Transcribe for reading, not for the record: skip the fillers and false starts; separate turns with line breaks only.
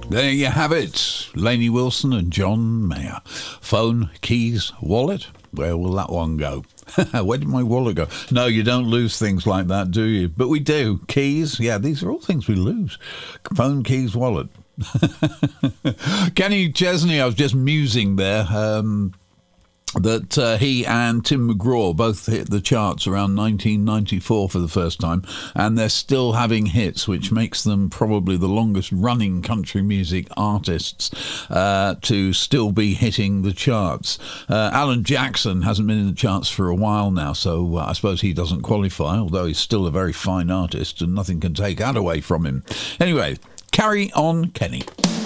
There you have it. Lainey Wilson and John Mayer. Phone, keys, wallet. Where will that one go? Where did my wallet go? No, you don't lose things like that, do you? But we do. Keys, yeah, these are all things we lose. Phone, keys, wallet. Kenny Chesney, I was just musing there. That he and Tim McGraw both hit the charts around 1994 for the first time, and they're still having hits, which makes them probably the longest running country music artists to still be hitting the charts. Alan Jackson hasn't been in the charts for a while now, so I suppose he doesn't qualify, although he's still a very fine artist and nothing can take that away from him. Anyway, carry on, Kenny.